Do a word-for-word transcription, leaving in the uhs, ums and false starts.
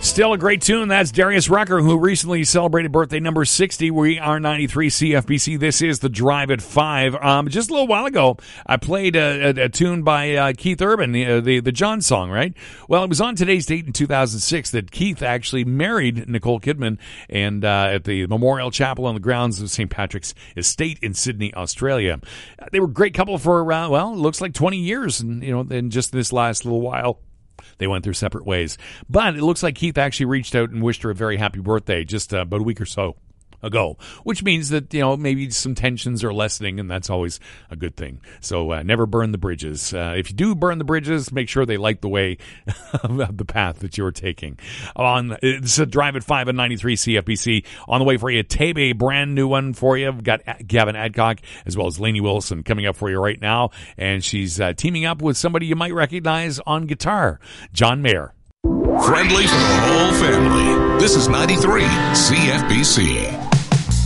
Still a great tune. That's Darius Rucker, who recently celebrated birthday number sixty. We are ninety-three C F B C. This is The Drive at five. Um, just a little while ago, I played a, a, a tune by uh, Keith Urban, the, uh, the the John song, right? Well, it was on today's date in two thousand six that Keith actually married Nicole Kidman and uh, at the Memorial Chapel on the grounds of Saint Patrick's Estate in Sydney, Australia. They were a great couple for, uh, well, it looks like twenty years, and you know, in just this last little while, they went their separate ways. But it looks like Keith actually reached out and wished her a very happy birthday just uh, about a week or so ago, which means that, you know, maybe some tensions are lessening, and that's always a good thing. So uh, never burn the bridges. Uh, if you do burn the bridges, make sure they light the way of the path that you're taking. On It's a Drive at five on ninety-three C F B C. On the way for you, Tabe, a brand new one for you. We've got Gavin Adcock as well as Lainey Wilson coming up for you right now, and she's uh, teaming up with somebody you might recognize on guitar, John Mayer. Friendly for the whole family. This is ninety-three C F B C.